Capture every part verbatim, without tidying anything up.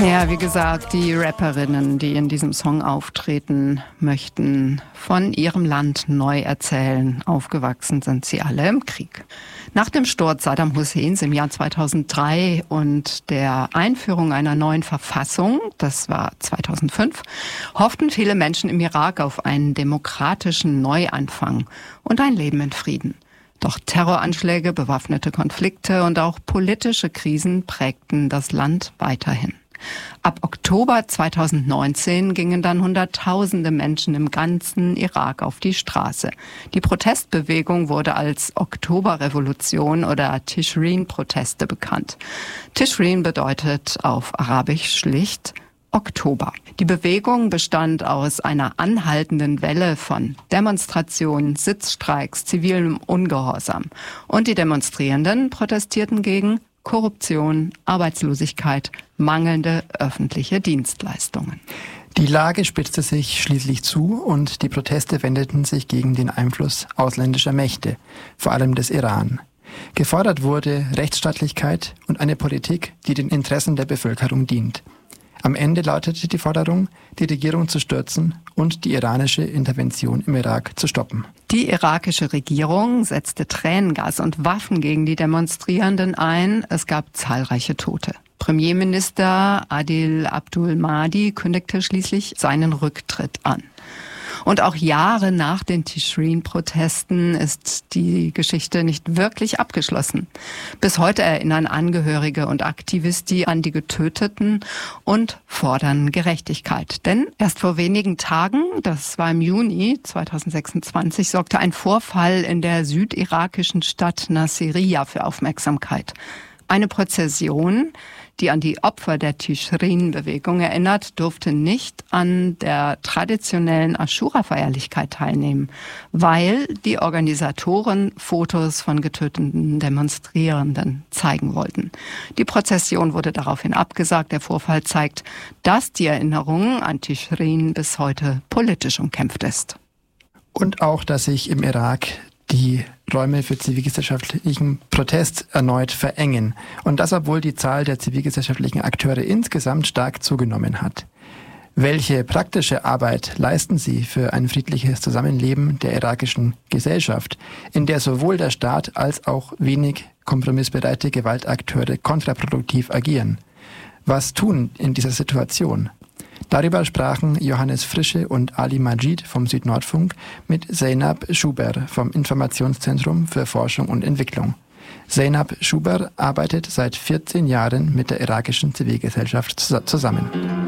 Ja, wie gesagt, die Rapperinnen, die in diesem Song auftreten, möchten von ihrem Land neu erzählen. Aufgewachsen sind sie alle im Krieg. Nach dem Sturz Saddam Husseins im Jahr zweitausenddrei und der Einführung einer neuen Verfassung, das war zweitausendfünf, hofften viele Menschen im Irak auf einen demokratischen Neuanfang und ein Leben in Frieden. Doch Terroranschläge, bewaffnete Konflikte und auch politische Krisen prägten das Land weiterhin. Ab Oktober zweitausendneunzehn gingen dann Hunderttausende Menschen im ganzen Irak auf die Straße. Die Protestbewegung wurde als Oktoberrevolution oder Tischrin-Proteste bekannt. Tischrin bedeutet auf Arabisch schlicht Oktober. Die Bewegung bestand aus einer anhaltenden Welle von Demonstrationen, Sitzstreiks, zivilem Ungehorsam. Und die Demonstrierenden protestierten gegen Korruption, Arbeitslosigkeit, mangelnde öffentliche Dienstleistungen. Die Lage spitzte sich schließlich zu und die Proteste wendeten sich gegen den Einfluss ausländischer Mächte, vor allem des Iran. Gefordert wurde Rechtsstaatlichkeit und eine Politik, die den Interessen der Bevölkerung dient. Am Ende lautete die Forderung, die Regierung zu stürzen und die iranische Intervention im Irak zu stoppen. Die irakische Regierung setzte Tränengas und Waffen gegen die Demonstrierenden ein. Es gab zahlreiche Tote. Premierminister Adil Abdul Mahdi kündigte schließlich seinen Rücktritt an. Und auch Jahre nach den Tischrin-Protesten ist die Geschichte nicht wirklich abgeschlossen. Bis heute erinnern Angehörige und Aktivisten an die Getöteten und fordern Gerechtigkeit. Denn erst vor wenigen Tagen, das war im Juni zweitausendsechsundzwanzig, sorgte ein Vorfall in der südirakischen Stadt Nasiriyah für Aufmerksamkeit. Eine Prozession, die an die Opfer der Tischrin-Bewegung erinnert, durfte nicht an der traditionellen Aschura-Feierlichkeit teilnehmen, weil die Organisatoren Fotos von getöteten Demonstrierenden zeigen wollten. Die Prozession wurde daraufhin abgesagt. Der Vorfall zeigt, dass die Erinnerung an Tischrin bis heute politisch umkämpft ist. Und auch, dass sich im Irak die Räume für zivilgesellschaftlichen Protest erneut verengen. Und das, obwohl die Zahl der zivilgesellschaftlichen Akteure insgesamt stark zugenommen hat. Welche praktische Arbeit leisten sie für ein friedliches Zusammenleben der irakischen Gesellschaft, in der sowohl der Staat als auch wenig kompromissbereite Gewaltakteure kontraproduktiv agieren? Was tun in dieser Situation? Darüber sprachen Johannes Frische und Ali Majid vom Südnordfunk mit Zeynab Schuber vom Informationszentrum für Forschung und Entwicklung. Zeynab Schuber arbeitet seit vierzehn Jahren mit der irakischen Zivilgesellschaft zusammen.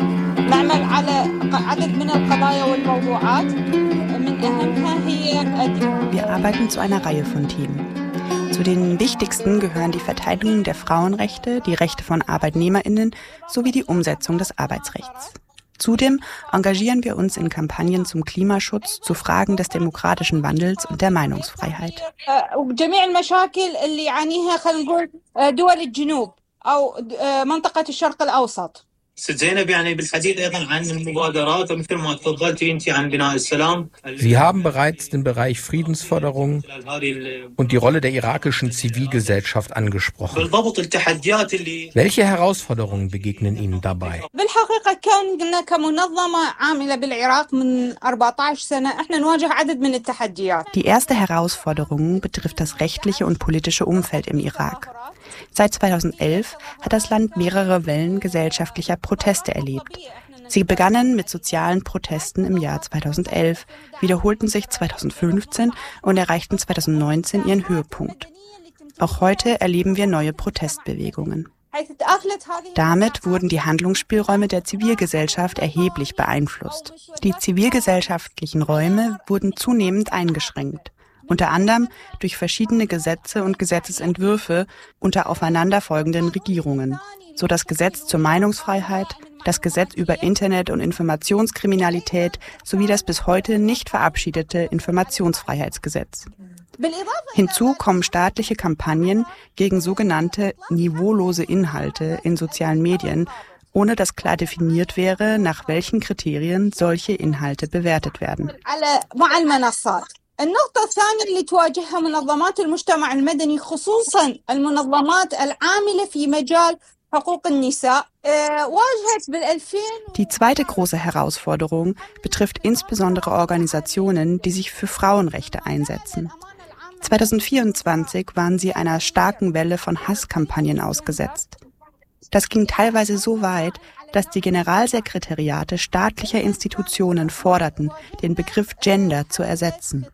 Wir arbeiten zu einer Reihe von Themen. Zu den wichtigsten gehören die Verteidigung der Frauenrechte, die Rechte von ArbeitnehmerInnen sowie die Umsetzung des Arbeitsrechts. Zudem engagieren wir uns in Kampagnen zum Klimaschutz, zu Fragen des demokratischen Wandels und der Meinungsfreiheit. Sie haben bereits den Bereich Friedensförderung und die Rolle der irakischen Zivilgesellschaft angesprochen. Welche Herausforderungen begegnen Ihnen dabei? Die erste Herausforderung betrifft das rechtliche und politische Umfeld im Irak. Seit zweitausendelf hat das Land mehrere Wellen gesellschaftlicher Proteste erlebt. Sie begannen mit sozialen Protesten im Jahr zweitausendelf, wiederholten sich zweitausendfünfzehn und erreichten zweitausendneunzehn ihren Höhepunkt. Auch heute erleben wir neue Protestbewegungen. Damit wurden die Handlungsspielräume der Zivilgesellschaft erheblich beeinflusst. Die zivilgesellschaftlichen Räume wurden zunehmend eingeschränkt. Unter anderem durch verschiedene Gesetze und Gesetzesentwürfe unter aufeinanderfolgenden Regierungen, so das Gesetz zur Meinungsfreiheit, das Gesetz über Internet- und Informationskriminalität sowie das bis heute nicht verabschiedete Informationsfreiheitsgesetz. Hinzu kommen staatliche Kampagnen gegen sogenannte niveaulose Inhalte in sozialen Medien, ohne dass klar definiert wäre, nach welchen Kriterien solche Inhalte bewertet werden. النقطة الثانية اللي تواجهها منظمات المجتمع المدني خصوصا المنظمات العاملة في مجال Die zweite große Herausforderung betrifft insbesondere Organisationen, die sich für Frauenrechte einsetzen. zwanzig vierundzwanzig waren sie einer starken Welle von Hasskampagnen ausgesetzt. Das ging teilweise so weit, dass die Generalsekretariate staatlicher Institutionen forderten, den Begriff Gender zu ersetzen.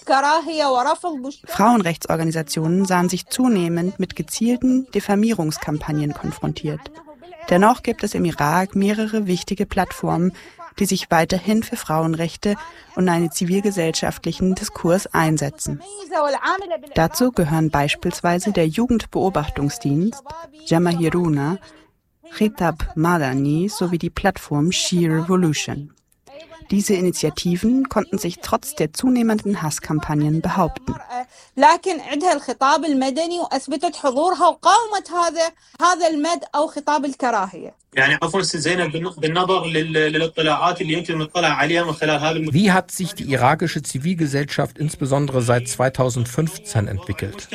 Frauenrechtsorganisationen sahen sich zunehmend mit gezielten Diffamierungskampagnen konfrontiert. Dennoch gibt es im Irak mehrere wichtige Plattformen, die sich weiterhin für Frauenrechte und einen zivilgesellschaftlichen Diskurs einsetzen. Dazu gehören beispielsweise der Jugendbeobachtungsdienst Jamahiruna, Khitab Madani sowie die Plattform She Revolution. Diese Initiativen konnten sich trotz der zunehmenden Hasskampagnen behaupten. Wie hat sich die irakische Zivilgesellschaft insbesondere seit zweitausendfünfzehn entwickelt?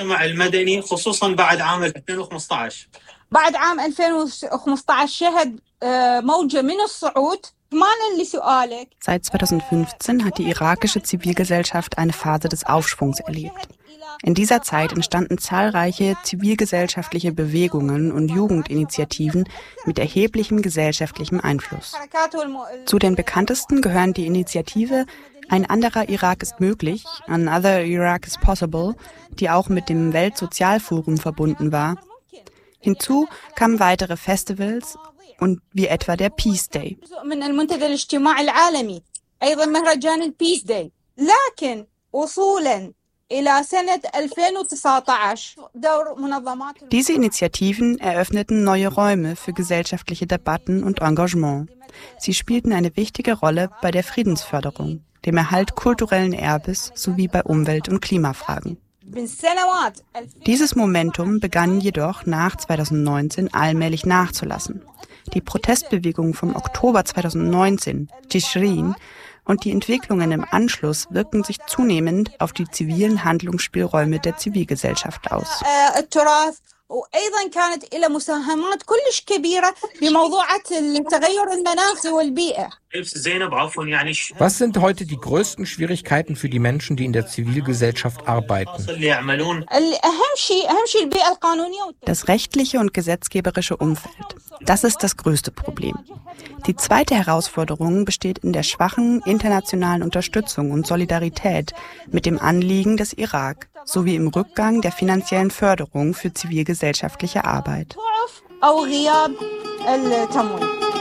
بعد عام ألفين وخمسطعش شهد موجة من الصعود. Seit zweitausendfünfzehn hat die irakische Zivilgesellschaft eine Phase des Aufschwungs erlebt. In dieser Zeit entstanden zahlreiche zivilgesellschaftliche Bewegungen und Jugendinitiativen mit erheblichem gesellschaftlichem Einfluss. Zu den bekanntesten gehören die Initiative Ein anderer Irak ist möglich, Another Iraq is Possible, die auch mit dem Weltsozialforum verbunden war. Hinzu kamen weitere Festivals und wie etwa der Peace Day. Diese Initiativen eröffneten neue Räume für gesellschaftliche Debatten und Engagement. Sie spielten eine wichtige Rolle bei der Friedensförderung, dem Erhalt kulturellen Erbes sowie bei Umwelt- und Klimafragen. Dieses Momentum begann jedoch nach zweitausendneunzehn allmählich nachzulassen. Die Protestbewegung vom Oktober zweitausendneunzehn, Tishrin, und die Entwicklungen im Anschluss wirkten sich zunehmend auf die zivilen Handlungsspielräume der Zivilgesellschaft aus. وأيضا كانت إلى مساهمات كلش كبيرة بموضوعات التغير المناخي والبيئة. Was sind heute die größten Schwierigkeiten für die Menschen, die in der Zivilgesellschaft arbeiten? Das rechtliche und gesetzgeberische Umfeld. Das ist das größte Problem. Die zweite Herausforderung besteht in der schwachen internationalen Unterstützung und Solidarität mit dem Anliegen des Irak sowie im Rückgang der finanziellen Förderung für zivilgesellschaftliche Arbeit. أو غياب التمويل.